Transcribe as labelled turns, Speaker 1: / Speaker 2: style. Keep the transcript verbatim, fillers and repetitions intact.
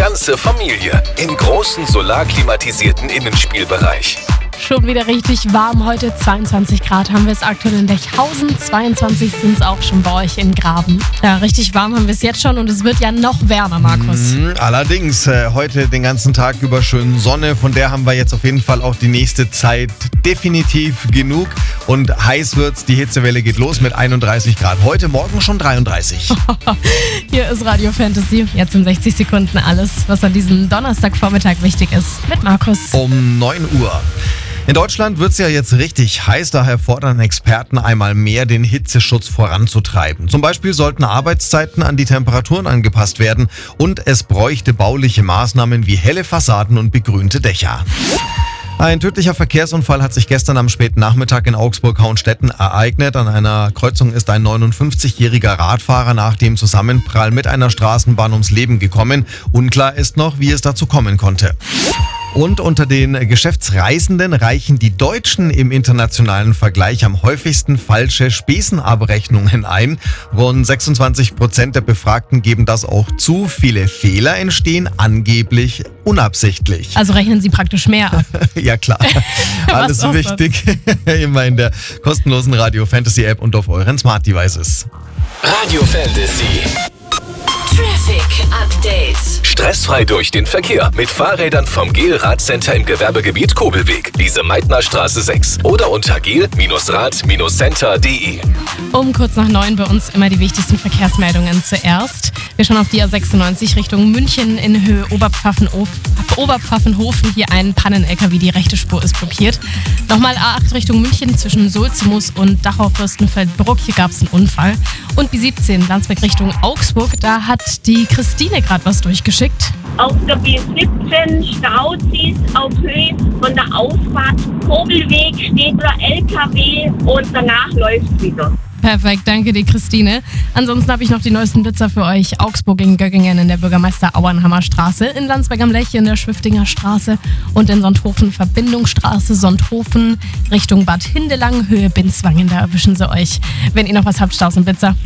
Speaker 1: ganze Familie im großen solarklimatisierten Innenspielbereich.
Speaker 2: Schon wieder richtig warm. Heute zweiundzwanzig Grad haben wir es aktuell in Lechhausen. zweiundzwanzig sind es auch schon bei euch in Graben. Ja, richtig warm haben wir es jetzt schon und es wird ja noch wärmer, Markus.
Speaker 3: Mhm, allerdings, äh, heute den ganzen Tag über schön Sonne. Von der haben wir jetzt auf jeden Fall auch die nächste Zeit definitiv genug. Und heiß wird's, die Hitzewelle geht los mit einunddreißig Grad. Heute Morgen schon dreiunddreißig.
Speaker 2: Hier ist Radio Fantasy. Jetzt in sechzig Sekunden alles, was an diesem Donnerstagvormittag wichtig ist. Mit Markus.
Speaker 3: Um neun Uhr. In Deutschland wird es ja jetzt richtig heiß, daher fordern Experten einmal mehr, den Hitzeschutz voranzutreiben. Zum Beispiel sollten Arbeitszeiten an die Temperaturen angepasst werden und es bräuchte bauliche Maßnahmen wie helle Fassaden und begrünte Dächer. Ein tödlicher Verkehrsunfall hat sich gestern am späten Nachmittag in Augsburg-Hauenstetten ereignet. An einer Kreuzung ist ein neunundfünfzigjähriger Radfahrer nach dem Zusammenprall mit einer Straßenbahn ums Leben gekommen. Unklar ist noch, wie es dazu kommen konnte. Und unter den Geschäftsreisenden reichen die Deutschen im internationalen Vergleich am häufigsten falsche Spesenabrechnungen ein. Rund sechsundzwanzig Prozent der Befragten geben das auch zu. Viele Fehler entstehen angeblich unabsichtlich.
Speaker 2: Also rechnen Sie praktisch mehr ab.
Speaker 3: Ja klar, alles wichtig. Immer in der kostenlosen Radio Fantasy App und auf euren Smart Devices.
Speaker 1: Radio Fantasy.
Speaker 4: Traffic Update.
Speaker 1: Stressfrei durch den Verkehr mit Fahrrädern vom Gel Radcenter im Gewerbegebiet Kobelweg, Lise-Meitner-Straße sechs oder unter gel rad center punkt de.
Speaker 2: Um kurz nach neun bei uns immer die wichtigsten Verkehrsmeldungen zuerst. Wir schauen auf die A sechsundneunzig Richtung München in Höhe Oberpfaffenhof, Oberpfaffenhofen. Hier ein Pannen-L K W, die rechte Spur ist blockiert. Nochmal A acht Richtung München zwischen Sulzemus und Dachau-Fürstenfeldbruck. Hier gab es einen Unfall. Und B siebzehn Landsberg Richtung Augsburg. Da hat die Christine gerade was durchgeschickt.
Speaker 5: Auf der B siebzehn Stauzis auf Höhe von der Auffahrt Kobelweg steht der L K W und danach läuft es wieder.
Speaker 2: Perfekt, danke dir, Christine. Ansonsten habe ich noch die neuesten Blitzer für euch. Augsburg gegen Göggingen in der Bürgermeister-Auernhammer Straße, in Landsberg am Lech in der Schwiftinger Straße und in Sonthofen Verbindungsstraße, Sonthofen Richtung Bad Hindelang, Höhe Binzwangen. Da erwischen sie euch. Wenn ihr noch was habt, Staus und Blitzer.